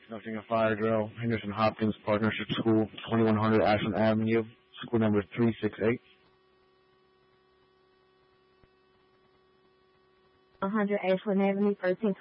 Nothing a Fire Drill, Henderson Hopkins Partnership School, 2100 Ashland Avenue, school number 368. 100 Ashland Avenue, 13